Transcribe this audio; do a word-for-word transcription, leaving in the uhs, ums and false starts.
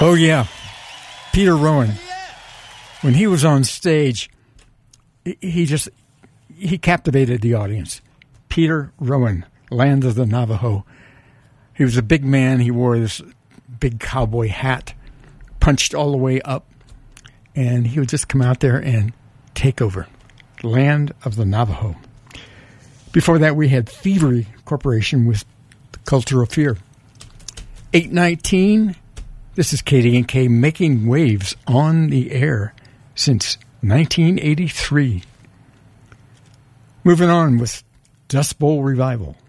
Oh, yeah. Peter Rowan. When he was on stage, he just, he captivated the audience. Peter Rowan, Land of the Navajo. He was a big man. He wore this big cowboy hat, punched all the way up, and he would just come out there and take over. Land of the Navajo. Before that, we had Thievery Corporation with Culture of Fear. eight nineteen, this is Katie and Kay making waves on the air since nineteen eighty-three. Moving on with Dust Bowl Revival.